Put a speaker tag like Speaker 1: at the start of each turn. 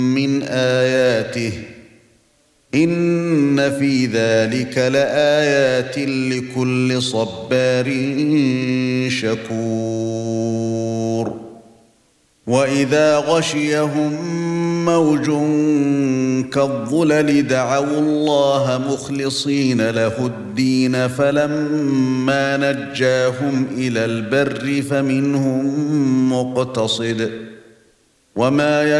Speaker 1: من آياته إن في ذلك لآيات لكل صبار شكور وإذا غشيهم موج كالظلل دعوا الله مخلصين له الدين فلما نجاهم إلى البر فمنهم مقتصد وما